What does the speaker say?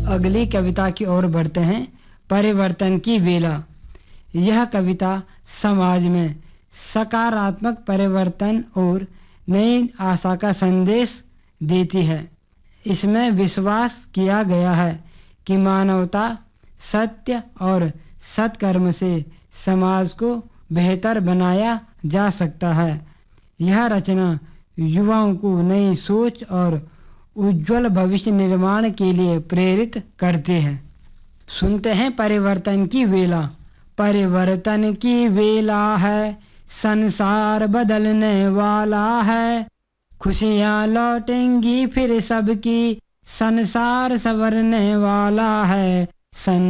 अगली कविता की ओर बढ़ते हैं। परिवर्तन की बेला। यह कविता समाज में सकारात्मक परिवर्तन और नई आशा का संदेश देती है। इसमें विश्वास किया गया है कि मानवता, सत्य और सत्कर्म से समाज को बेहतर बनाया जा सकता है। यह रचना युवाओं को नई सोच और उज्जवल भविष्य निर्माण के लिए प्रेरित करते हैं। सुनते हैं परिवर्तन की बेला। परिवर्तन की बेला है, संसार बदलने वाला है, खुशियाँ लौटेंगी फिर सबकी, संसार संवरने वाला है।